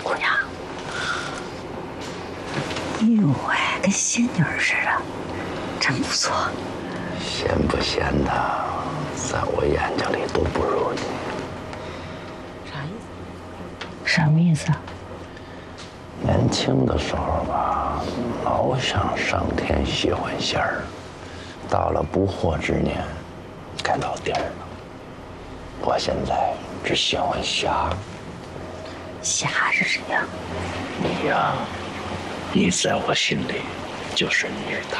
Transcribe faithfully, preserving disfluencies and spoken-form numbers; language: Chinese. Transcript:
姑娘，哟哎，跟仙女似的，真不错。 仙不仙的，在我眼睛里都不如你。 啥意思？什么意思啊？ 年轻的时候吧，老想上天喜欢仙儿，到了不惑之年，该到底儿了。我现在只喜欢侠。 侠是谁呀？ 你呀，你在我心里就是女大